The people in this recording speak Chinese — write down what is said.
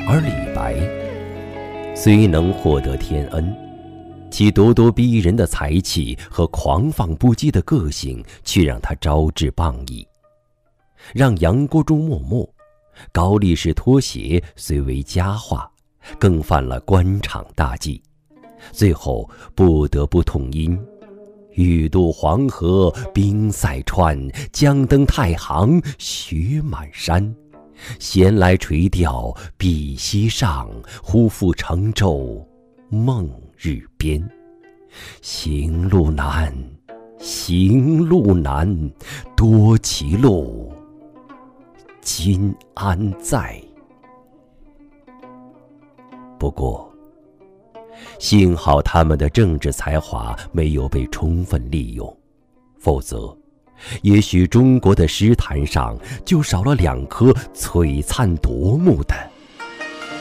而李白虽能获得天恩，其咄咄逼人的才气和狂放不羁的个性却让他招致谤议，让杨国忠默默，高力士脱鞋虽为佳话，更犯了官场大忌，最后不得不痛饮欲渡黄河冰塞川，将登太行雪满山。闲来垂钓碧溪上，忽复乘舟梦日边。行路难，行路难，多歧路，今安在？不过幸好他们的政治才华没有被充分利用，否则也许中国的诗坛上就少了两颗璀璨夺目的